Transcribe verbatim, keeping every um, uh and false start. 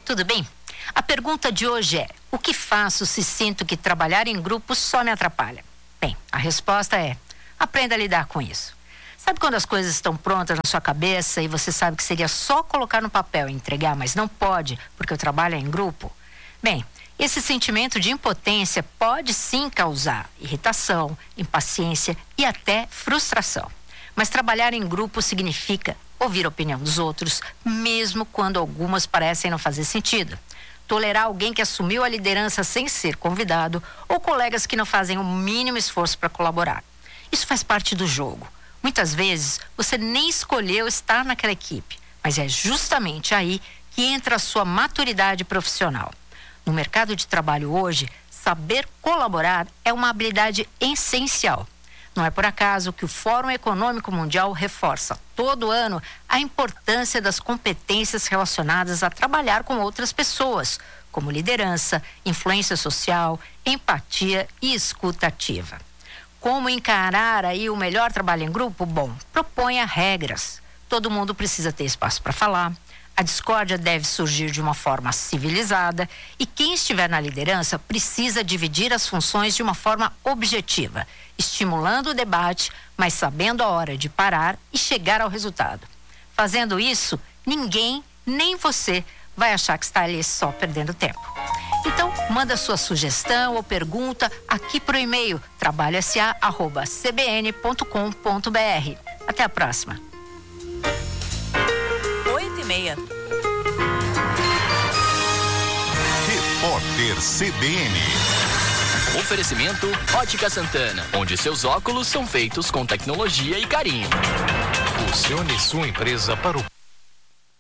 tudo bem? A pergunta de hoje é: o que faço se sinto que trabalhar em grupo só me atrapalha? Bem, a resposta é: aprenda a lidar com isso. Sabe quando as coisas estão prontas na sua cabeça e você sabe que seria só colocar no papel e entregar, mas não pode porque o trabalho é em grupo? Bem, esse sentimento de impotência pode sim causar irritação, impaciência e até frustração. Mas trabalhar em grupo significa ouvir a opinião dos outros, mesmo quando algumas parecem não fazer sentido. Tolerar alguém que assumiu a liderança sem ser convidado ou colegas que não fazem o mínimo esforço para colaborar. Isso faz parte do jogo. Muitas vezes você nem escolheu estar naquela equipe, mas é justamente aí que entra a sua maturidade profissional. No mercado de trabalho hoje, saber colaborar é uma habilidade essencial. Não é por acaso que o Fórum Econômico Mundial reforça todo ano a importância das competências relacionadas a trabalhar com outras pessoas, como liderança, influência social, empatia e escuta ativa. Como encarar aí o melhor trabalho em grupo? Bom, proponha regras. Todo mundo precisa ter espaço para falar. A discórdia deve surgir de uma forma civilizada e quem estiver na liderança precisa dividir as funções de uma forma objetiva, estimulando o debate, mas sabendo a hora de parar e chegar ao resultado. Fazendo isso, ninguém, nem você, vai achar que está ali só perdendo tempo. Então, manda sua sugestão ou pergunta aqui para o e-mail trabalho s a arroba c b n ponto com ponto b r. Até a próxima. oito e meia. Repórter C B N. Oferecimento Ótica Santana, onde seus óculos são feitos com tecnologia e carinho. Fusione sua empresa para o